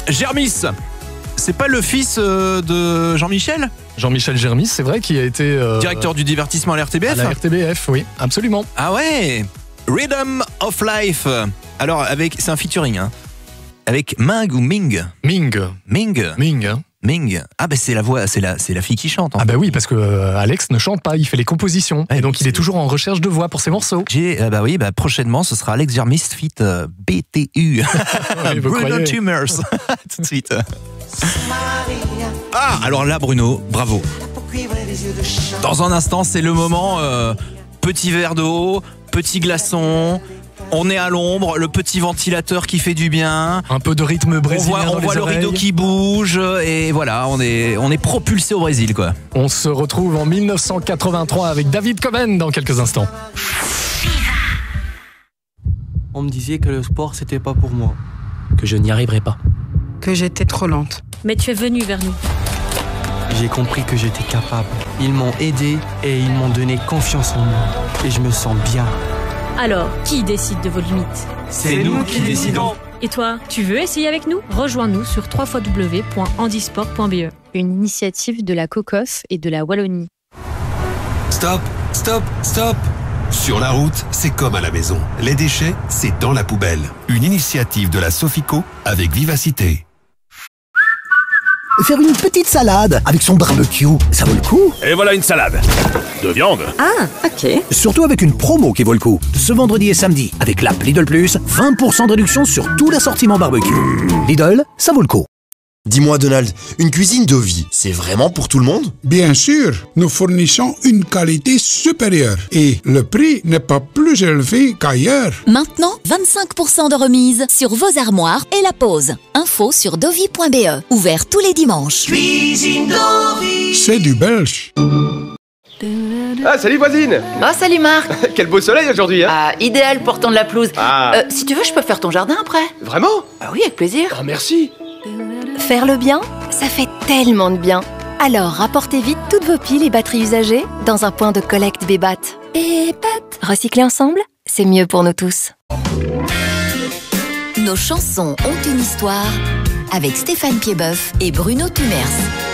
Germis, c'est pas le fils de Jean-Michel ? Jean-Michel Germis, c'est vrai, qui a été... Directeur du divertissement à la RTBF ? À la RTBF, oui, absolument. Ah ouais, Rhythm of Life. Alors, c'est un featuring, hein. Avec Ming ou Ming ? Ming. Ah ben c'est la voix, c'est la fille qui chante. Ah bah oui, parce que Alex ne chante pas, il fait les compositions. Ouais, et donc il est toujours en recherche de voix pour ses morceaux. Prochainement ce sera Alex Germis feat BTU. Vous Bruno croyez Tumors. Tout de suite. Ah, alors là Bruno, bravo. Dans un instant, c'est le moment petit verre d'eau, petit glaçon. On est à l'ombre, le petit ventilateur qui fait du bien. Un peu de rythme brésilien. On voit le rideau qui bouge et voilà, on est propulsé au Brésil quoi. On se retrouve en 1983 avec David Coben dans quelques instants. On me disait que le sport c'était pas pour moi, que je n'y arriverais pas. Que j'étais trop lente. Mais tu es venu vers nous. J'ai compris que j'étais capable. Ils m'ont aidé et ils m'ont donné confiance en moi. Et je me sens bien. Alors, qui décide de vos limites ? C'est nous qui décidons. Et toi, tu veux essayer avec nous ? Rejoins-nous sur www.handisport.be. Une initiative de la COCOF et de la Wallonie. Stop, stop, stop. Sur la route, c'est comme à la maison. Les déchets, c'est dans la poubelle. Une initiative de la Sofico avec vivacité. Faire une petite salade avec son barbecue, ça vaut le coup. Et voilà une salade de viande. Ah, ok. Surtout avec une promo qui vaut le coup. Ce vendredi et samedi, avec l'app Lidl Plus, 20% de réduction sur tout l'assortiment barbecue. Lidl, ça vaut le coup. Dis-moi Donald, une cuisine Dovi, c'est vraiment pour tout le monde ? Bien sûr, nous fournissons une qualité supérieure et le prix n'est pas plus élevé qu'ailleurs. Maintenant, 25% de remise sur vos armoires et la pose. Info sur dovi.be. Ouvert tous les dimanches. Cuisine Dovi. C'est du belge. Ah, salut voisine. Oh, salut Marc. Quel beau soleil aujourd'hui, hein. Ah, idéal pour tendre la pelouse. Si tu veux, je peux faire ton jardin après. Vraiment ? Ah oui, avec plaisir. Ah, merci. Faire le bien, ça fait tellement de bien. Alors, rapportez vite toutes vos piles et batteries usagées dans un point de collecte Bébat. Bébat. Recycler ensemble, c'est mieux pour nous tous. Nos chansons ont une histoire avec Stéphane Piedboeuf et Bruno Tumers.